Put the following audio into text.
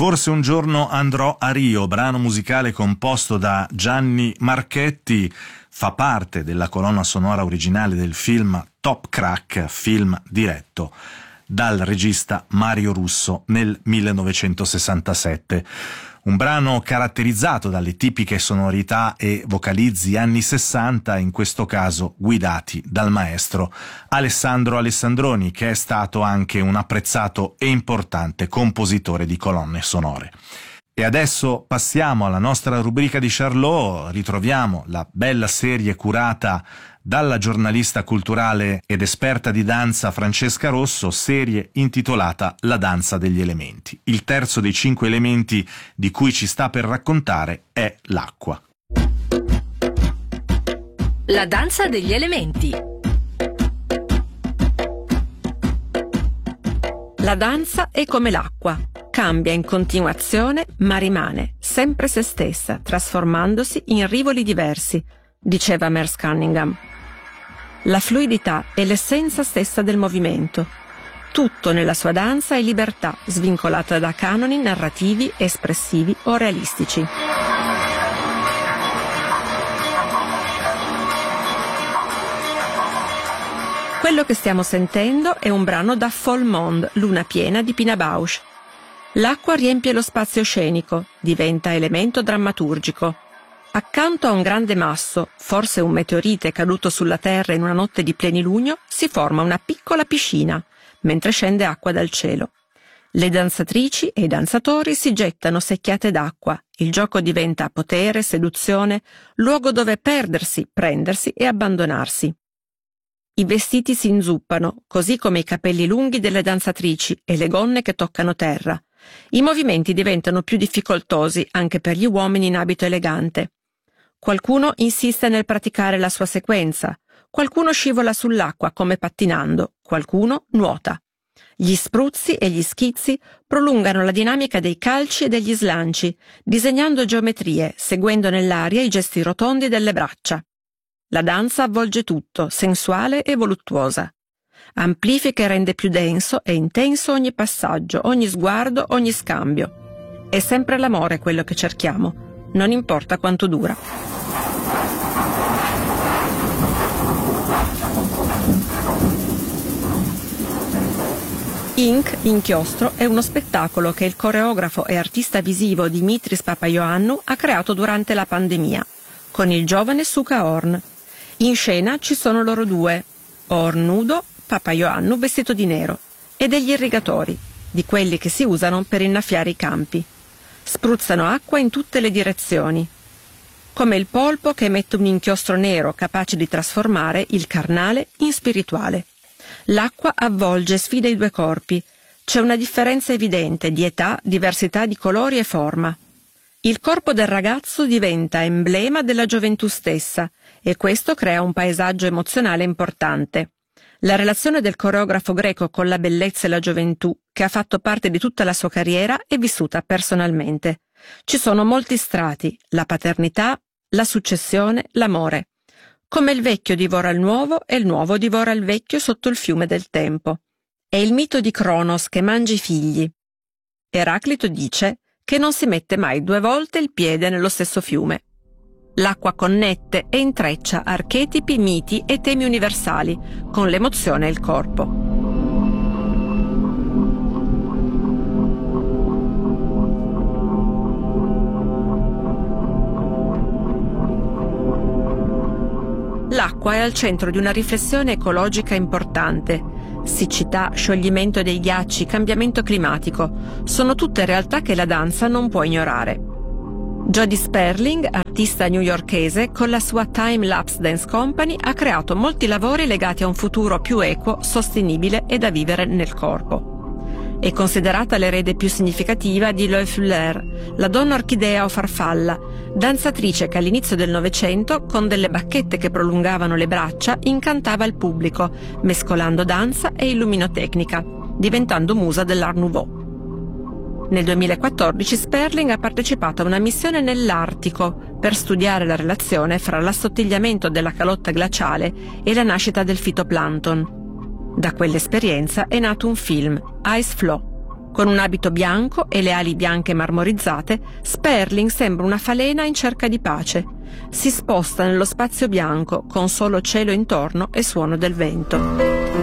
Forse un giorno andrò a Rio, brano musicale composto da Gianni Marchetti, fa parte della colonna sonora originale del film Top Crack, film diretto dal regista Mario Russo nel 1967. Un brano caratterizzato dalle tipiche sonorità e vocalizzi anni 60, in questo caso guidati dal maestro Alessandro Alessandroni, che è stato anche un apprezzato e importante compositore di colonne sonore. E adesso passiamo alla nostra rubrica di Charlot, ritroviamo la bella serie curata dalla giornalista culturale ed esperta di danza Francesca Rosso, serie intitolata La danza degli elementi. Il terzo dei 5 elementi di cui ci sta per raccontare è l'acqua. La danza degli elementi. La danza è come l'acqua. Cambia in continuazione, ma rimane sempre se stessa, trasformandosi in rivoli diversi, diceva Merce Cunningham. La fluidità è l'essenza stessa del movimento. Tutto nella sua danza è libertà, svincolata da canoni narrativi, espressivi o realistici. Quello che stiamo sentendo è un brano da Fol Monde, Luna piena di Pina Bausch. L'acqua riempie lo spazio scenico, diventa elemento drammaturgico. Accanto a un grande masso, forse un meteorite caduto sulla Terra in una notte di plenilunio, si forma una piccola piscina, mentre scende acqua dal cielo. Le danzatrici e i danzatori si gettano secchiate d'acqua, il gioco diventa potere, seduzione, luogo dove perdersi, prendersi e abbandonarsi. I vestiti si inzuppano, così come i capelli lunghi delle danzatrici e le gonne che toccano terra. I movimenti diventano più difficoltosi anche per gli uomini in abito elegante. Qualcuno insiste nel praticare la sua sequenza, qualcuno scivola sull'acqua come pattinando, qualcuno nuota. Gli spruzzi e gli schizzi prolungano la dinamica dei calci e degli slanci, disegnando geometrie, seguendo nell'aria i gesti rotondi delle braccia. La danza avvolge tutto, sensuale e voluttuosa. Amplifica e rende più denso e intenso ogni passaggio, ogni sguardo, ogni scambio. È sempre l'amore quello che cerchiamo, non importa quanto dura. Ink, Inchiostro, è uno spettacolo che il coreografo e artista visivo Dimitris Papaioannou ha creato durante la pandemia, con il giovane Suka Horn. In scena ci sono loro due, Horn nudo, Papaioannou vestito di nero, e degli irrigatori, di quelli che si usano per innaffiare i campi. Spruzzano acqua in tutte le direzioni, come il polpo che emette un inchiostro nero capace di trasformare il carnale in spirituale. L'acqua avvolge e sfida i due corpi. C'è una differenza evidente di età, diversità di colori e forma. Il corpo del ragazzo diventa emblema della gioventù stessa e questo crea un paesaggio emozionale importante. La relazione del coreografo greco con la bellezza e la gioventù, che ha fatto parte di tutta la sua carriera, è vissuta personalmente. Ci sono molti strati, la paternità, la successione, l'amore. Come il vecchio divora il nuovo e il nuovo divora il vecchio sotto il fiume del tempo. È il mito di Cronos che mangia i figli. Eraclito dice che non si mette mai 2 volte il piede nello stesso fiume. L'acqua connette e intreccia archetipi, miti e temi universali, con l'emozione e il corpo. L'acqua è al centro di una riflessione ecologica importante. Siccità, scioglimento dei ghiacci, cambiamento climatico, sono tutte realtà che la danza non può ignorare. Jody Sperling, artista newyorkese, con la sua Time Lapse Dance Company ha creato molti lavori legati a un futuro più equo, sostenibile e da vivere nel corpo. È considerata l'erede più significativa di Loie Fuller, la donna orchidea o farfalla, danzatrice che all'inizio del Novecento, con delle bacchette che prolungavano le braccia, incantava il pubblico, mescolando danza e illuminotecnica, diventando musa dell'Art Nouveau. Nel 2014 Sperling ha partecipato a una missione nell'Artico per studiare la relazione fra l'assottigliamento della calotta glaciale e la nascita del fitoplancton. Da quell'esperienza è nato un film, Ice Flow. Con un abito bianco e le ali bianche marmorizzate, Sperling sembra una falena in cerca di pace. Si sposta nello spazio bianco, con solo cielo intorno e suono del vento.